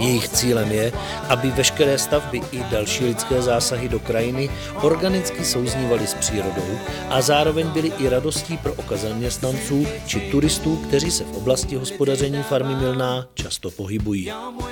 Jejich cílem je, aby veškeré stavby i další lidské zásahy do krajiny organicky souznívaly s přírodou a zároveň byly i radostí pro oko zaměstnanců či turistů, kteří se v oblasti hospodaření farmy Milná často pohybují.